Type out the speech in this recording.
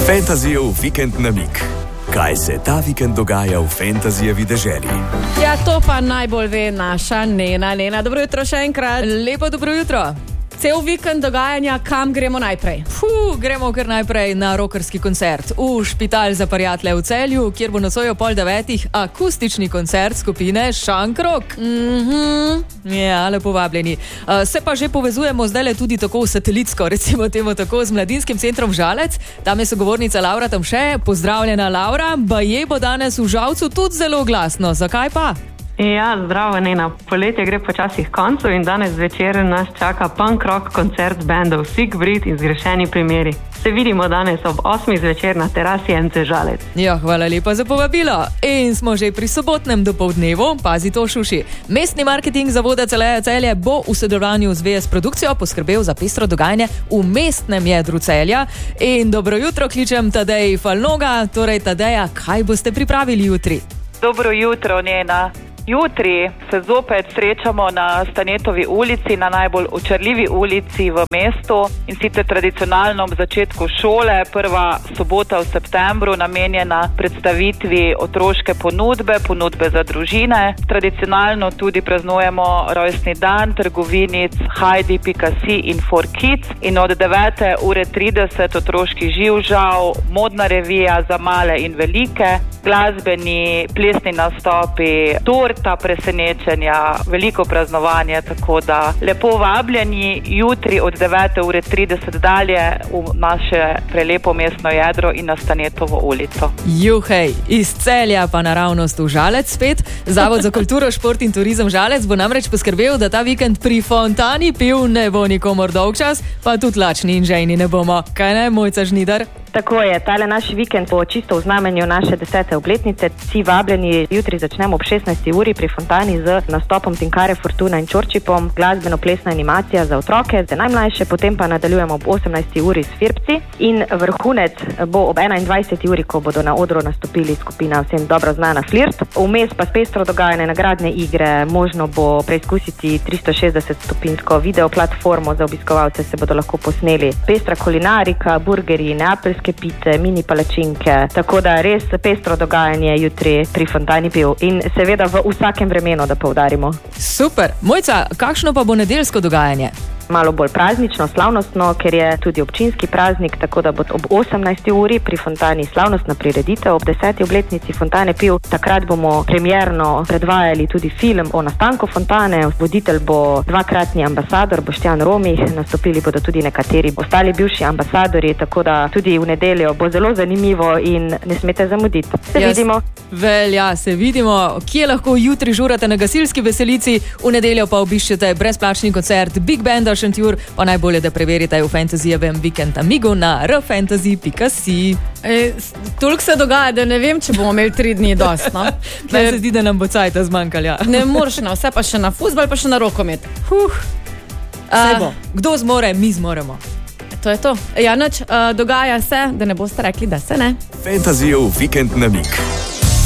Fantasyjev vikend namig. Kaj se ta vikend dogaja v fantasyjevi deželi? Ja, to pa najbolj ve naša Nena. Nena, dobro jutro še enkrat. Lepo dobro jutro. Cel vikend dogajanja, kam gremo najprej? Gremo kar najprej na rokerski koncert v Špital za prijatelje v Celju, kjer bo nocoj ob 8:30 akustični koncert skupine Šankrok. Ja, lepo vabljeni. Se pa že povezujemo zdajle tudi tako satelitsko, recimo temu tako, z Mladinskim centrom Žalec. Tam je sogovornica Laura Tamše. Pozdravljena, Laura. Baje bo danes v Žalcu tudi zelo glasno. Zakaj pa? Ja, zdravo, Nena. Poletje gre počasi k koncu in danes zvečer nas čaka punk rock koncert bandov Sigbrit in Zgrešeni primeri. Se vidimo danes ob 8 zvečer na terasi MC Žalec. Ja, hvala lepa za povabilo. In smo že pri sobotnem dopoldnevu, pazi to, Šuši. Mestni marketing Zavoda Celeja Celje bo v sodelovanju z VS Produkcijo poskrbel za pestro dogajanje v mestnem jedru Celja. In dobro jutro, kličem Tadej Falnoga. Torej, Tadeja, kaj boste pripravili jutri? Dobro jutro, Nena. Jutri se zopet srečamo na Stanetovi ulici, na najbolj očarljivi ulici v mestu, in sicer tradicionalno ob začetku šole, prva sobota v septembru, namenjena predstavitvi otroške ponudbe za družine. Tradicionalno tudi praznujemo rojstni dan trgovinic Heidi.si in For Kids in od 9:30 otroški živžav, modna revija za male in velike, glasbeni, plesni nastopi, ta presenečenja, veliko praznovanje, tako da lepo vabljeni jutri od 9:30 dalje v naše prelepo mestno jedro in na Stanetovo ulico. Juhej, iz Celja pa naravnost v Žalec spet. Zavod za kulturo, šport in turizem Žalec bo namreč poskrbel, da ta vikend pri fontani piv ne bo nikomor dolgčas, pa tudi lačni in žejni ne bomo. Kaj ne, Mojca Žnidar? Tako je, tale naš vikend bo čisto v znamenju naše 10. obletnice. Vsi vabljeni, jutri začnemo ob 16. uri pri fontani z nastopom Tinkare, Fortuna in Čorčipom, glasbeno-plesna animacija za otroke, za najmlajše, potem pa nadaljujemo ob 18. uri s Firpci in vrhunec bo ob 21. uri, ko bodo na odru nastopili skupina vsem dobro znana Flirt. Vmes pa pestro dogajanje, nagradne igre, možno bo preizkusiti 360-stopinjsko video platformo za obiskovalce, se bodo lahko posneli pestra kulinarika, burgeri, neapeljske pice, mini palačinke, tako da res pestro dogajanje jutri pri fontani piv in seveda v vsakem vremenu, da poudarimo. Super. Mojca, kakšno pa bo nedeljsko dogajanje? Malo bolj praznično, slavnostno, ker je tudi občinski praznik, tako da bo ob 18. uri pri fontani slavnostna prireditev ob 10. obletnici fontane piv. Takrat bomo premierno predvajali tudi film o nastanku fontane. Voditelj bo dvakratni ambasador Boštjan Romih, nastopili bodo tudi nekateri ostali bivši ambasadori, tako da tudi v nedeljo bo zelo zanimivo in ne smete zamuditi. Vidimo. Velja, se vidimo. Kje lahko jutri žurate na gasilski veselici, v nedeljo pa obiščete brezplačni koncert Big Banda Šentjur, pa najbolje, da preverite v fantasyjevem vikend namigu na rfantasy.si. Toliko se dogaja, da ne vem, če bomo imeli 3 dni dost, no? Meni se zdi, da nam bo cajta zmanjkalo, ja. Ne moreš na vse, pa še na fuzbal, pa še na rokomet. Kdo zmore, mi zmoremo. To je to. Ja, nič, dogaja se, da ne boste rekli, da se ne. Fantasyjev vikend namig.